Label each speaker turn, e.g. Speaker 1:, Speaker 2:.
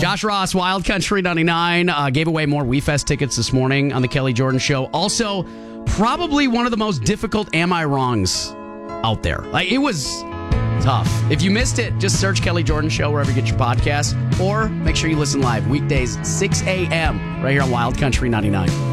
Speaker 1: Josh Ross, Wild Country 99, gave away more WeFest tickets this morning on the Kelly Jordan Show. Also, probably one of the most difficult Am I Wrongs out there. Like, it was tough. If you missed it, just search Kelly Jordan Show wherever you get your podcasts, or make sure you listen live weekdays 6 a.m. right here on Wild Country 99.